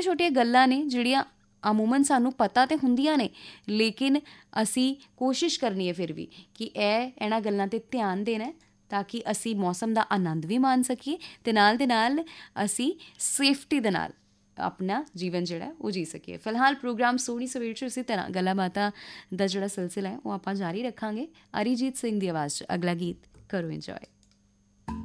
ਛੋਟੀਆਂ ਛੋਟੀਆਂ ਗੱਲਾਂ ਨੇ ਜਿਹੜੀਆਂ ਅਮੂਮਨ ਸਾਨੂੰ ਪਤਾ ਤਾਂ ਹੁੰਦੀਆਂ ਨੇ, ਲੇਕਿਨ ਅਸੀਂ ਕੋਸ਼ਿਸ਼ ਕਰਨੀ ਹੈ ਫਿਰ ਵੀ ਕਿ ਇਹਨਾਂ ਗੱਲਾਂ 'ਤੇ ਧਿਆਨ ਦੇਣਾ, ਤਾਂ ਕਿ ਅਸੀਂ ਮੌਸਮ ਦਾ ਆਨੰਦ ਵੀ ਮਾਣ ਸਕੀਏ ਅਤੇ ਨਾਲ ਦੇ ਨਾਲ ਅਸੀਂ ਸੇਫਟੀ ਦੇ ਨਾਲ ਆਪਣਾ ਜੀਵਨ ਜਿਹੜਾ ਉਹ ਜੀ ਸਕੀਏ। ਫਿਲਹਾਲ ਪ੍ਰੋਗਰਾਮ ਸੋਹਣੀ ਸਵੇਰ 'ਚ ਇਸੇ ਤਰ੍ਹਾਂ ਗੱਲਾਂ ਬਾਤਾਂ ਦਾ ਜਿਹੜਾ ਸਿਲਸਿਲਾ ਹੈ ਉਹ ਆਪਾਂ ਜਾਰੀ ਰੱਖਾਂਗੇ। ਅਰੀਜੀਤ ਸਿੰਘ ਦੀ ਆਵਾਜ਼ 'ਚ ਅਗਲਾ ਗੀਤ ਕਰੋ ਇੰਜੋਏ।